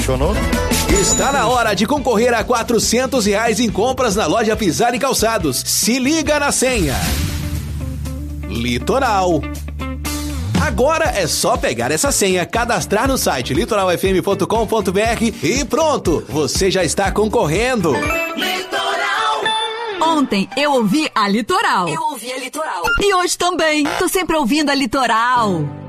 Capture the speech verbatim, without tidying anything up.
apaixonou? Está na hora de concorrer a quatrocentos reais em compras na loja Pisar e Calçados. Se liga na senha. Litoral. Agora é só pegar essa senha, cadastrar no site litoral f m ponto com ponto b r e pronto, você já está concorrendo. Litoral. Ontem eu ouvi a Litoral. Eu ouvi a Litoral. E hoje também. Tô sempre ouvindo a Litoral.